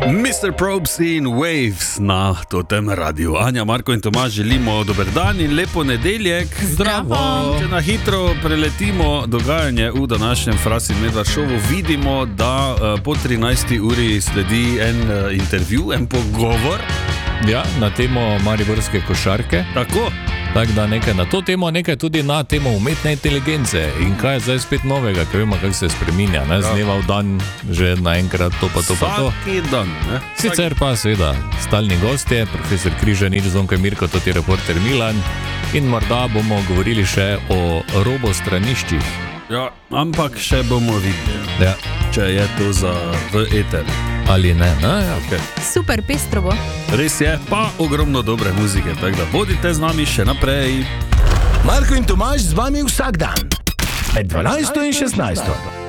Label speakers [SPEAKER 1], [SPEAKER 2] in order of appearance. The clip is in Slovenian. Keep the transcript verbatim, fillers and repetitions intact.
[SPEAKER 1] mister Probes in Waves na Totem radiju. Anja, Marko in Tomaž želimo dober dan in lepo nedeljek.
[SPEAKER 2] Zdravo.
[SPEAKER 1] Če na hitro preletimo dogajanje v današnjem Fras in Medvard šovu, vidimo, da uh, po trinajsti uri sledi en uh, intervju, en pogovor.
[SPEAKER 2] Ja, na temo mariborske košarke.
[SPEAKER 1] Tako.
[SPEAKER 2] Tako da nekaj na to temo, nekaj tudi na temo umetne inteligence. In kaj je zdaj spet novega, ker vemo, kako se spreminja. Ne? Z dneva v dan, že naenkrat to pa to pa to.
[SPEAKER 1] Vsaki dan. Ne?
[SPEAKER 2] Sicer pa seveda stalni gostje, profesor Križanič, Zvonko Mirko, tudi reporter Milan. In morda bomo govorili še o robostraniščih.
[SPEAKER 1] Ja, ampak še bomo videli,
[SPEAKER 2] ja.
[SPEAKER 1] Če je to za v eter.
[SPEAKER 2] Ali ne, ne? Ja.
[SPEAKER 1] Okay.
[SPEAKER 3] Super pestrovo.
[SPEAKER 1] Res je, pa ogromno dobre muzike, tako da bodite z nami še naprej.
[SPEAKER 4] Marko in Tomaž z vami vsak dan, med dvanajsto in šestnajsto.